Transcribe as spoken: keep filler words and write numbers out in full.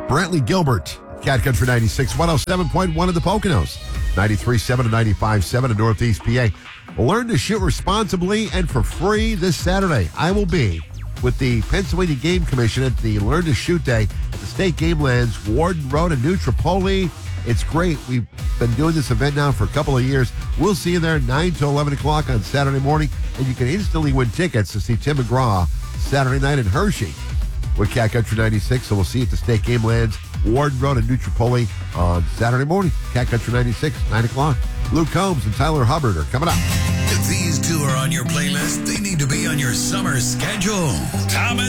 Brantley Gilbert, Cat Country ninety-six, one oh seven point one in the Poconos, ninety-three point seven and ninety-five point seven in Northeast P A. Learn to shoot responsibly and for free this Saturday. I will be with the Pennsylvania Game Commission at the Learn to Shoot Day at the State Game Lands, Warden Road in New Tripoli. It's great. We've been doing this event now for a couple of years. We'll see you there nine to eleven o'clock on Saturday morning, and you can instantly win tickets to see Tim McGraw Saturday night in Hershey with Cat Country ninety-six. So we'll see you at the State Game Lands, Warden Road in New Tripoli on Saturday morning. Cat Country ninety-six, nine o'clock. Luke Combs and Tyler Hubbard are coming up. If these two are on your playlist, they need to be on your summer schedule. Thomas